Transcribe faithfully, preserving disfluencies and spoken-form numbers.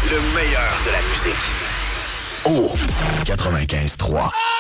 Le meilleur de la musique. Oh, quatre-vingt-quinze trois.